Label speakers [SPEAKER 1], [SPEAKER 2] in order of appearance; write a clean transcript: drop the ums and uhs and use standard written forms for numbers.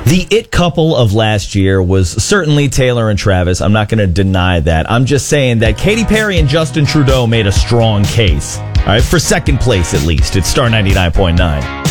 [SPEAKER 1] The it couple of last year was certainly Taylor and Travis. I'm not going to deny that. I'm just saying that Katy Perry and Justin Trudeau made a strong case. All right, for second place at least. It's Star 99.9.